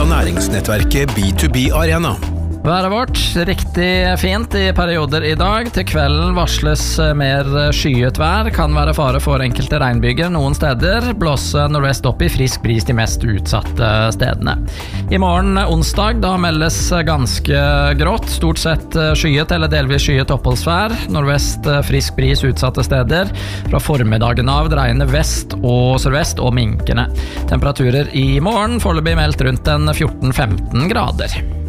av næringsnettverket B2B Arena. Været vårt riktig fint i perioder i dag. Til kvelden varsles mer skyet vær. Kan være fare for enkelte regnbyger noen steder. Blåse nordvest opp i frisk bris de mest utsatte stedene. I morgen onsdag da meldes ganske grått. Stort sett skyet eller delvis skyet oppholdsvær. Nordvest frisk bris utsatte steder. Fra formiddagen av dreiende vest og sørvest og minkende. Temperaturer i morgen foreløpig meldt rundt en 14-15 grader.